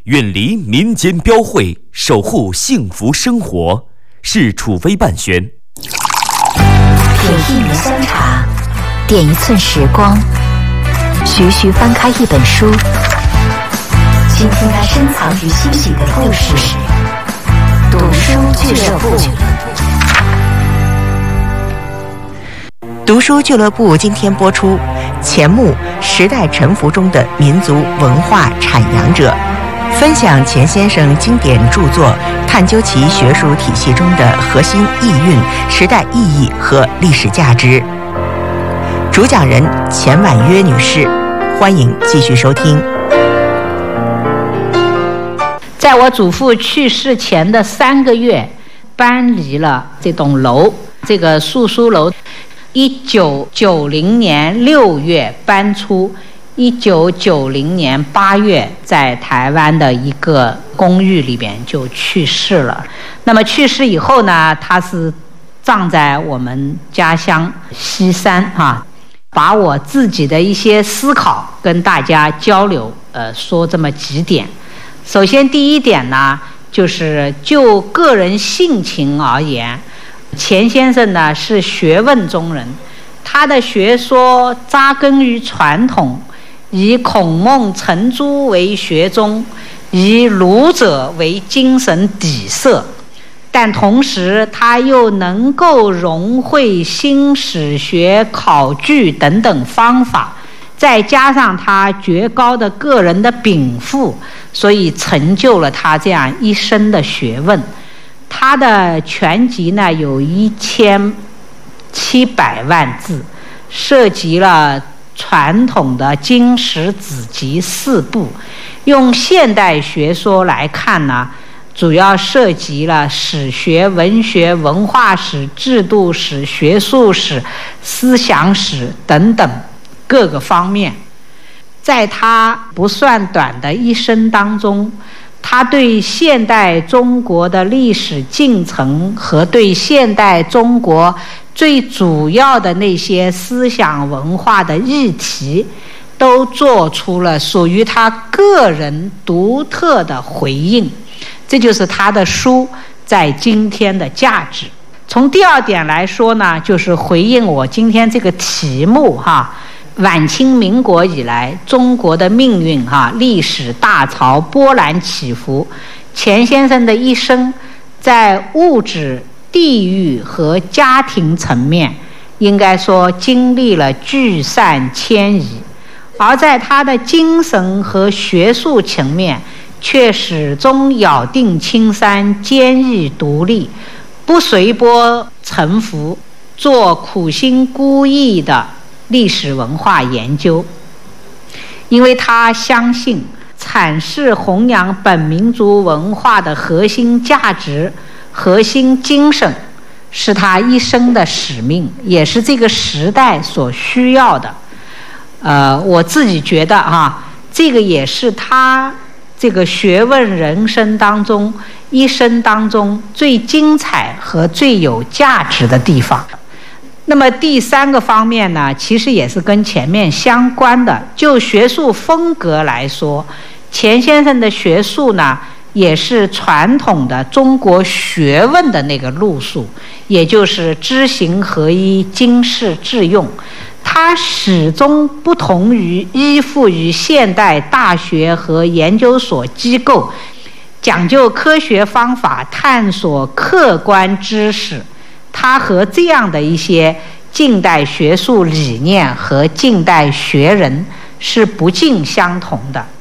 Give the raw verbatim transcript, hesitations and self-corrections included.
远离民间标会，守护幸福生活。是楚飞办宣。 品一壶香茶，点一寸时光，徐徐翻开一本书，倾听它深藏于心底的故事。读书俱乐部。 读书俱乐部今天播出钱穆时代沉浮中的民族文化阐扬者，分享钱先生经典著作，探究其学术体系中的核心意蕴、时代意义和历史价值。主讲人钱婉约女士，欢迎继续收听。 在我祖父去世前的三个月，搬离了这栋楼，这个宿书楼。一九九零年六月搬出，一九九零年八月在台湾的一个公寓里边就去世了。那么去世以后呢，他是葬在我们家乡西山啊。把我自己的一些思考跟大家交流，呃，说这么几点。首先第一点呢，就是就个人性情而言，钱先生呢是学问中人，他的学说扎根于传统，以孔孟程朱为学宗，以儒者为精神底色，但同时他又能够融会新史学、考据等等方法，再加上他绝高的个人的禀赋，所以成就了他这样一生的学问。他的全集呢有一千七百万字，涉及了传统的经史子集四部。用现代学说来看呢，主要涉及了史学、文学、文化史、制度史、学术史、思想史等等各个方面。在他不算短的一生当中，他对现代中国的历史进程和对现代中国最主要的那些思想文化的议题，都做出了属于他个人独特的回应。这就是他的书在今天的价值。从第二点来说呢，就是回应我今天这个题目哈，晚清民国以来中国的命运哈，历史大潮波澜起伏。钱先生的一生在物质、地域和家庭层面，应该说经历了聚散迁移，而在他的精神和学术层面，却始终咬定青山，坚毅独立，不随波沉浮，做苦心孤诣的历史文化研究。因为他相信阐释弘扬本民族文化的核心价值、核心精神，是他一生的使命，也是这个时代所需要的。呃，我自己觉得哈，这个也是他这个学问人生当中、一生当中最精彩和最有价值的地方。那么第三个方面呢，其实也是跟前面相关的。就学术风格来说，钱先生的学术呢，也是传统的中国学问的那个路数，也就是知行合一、经世致用。它始终不同于依附于现代大学和研究所机构，讲究科学方法探索客观知识。它和这样的一些近代学术理念和近代学人是不尽相同的。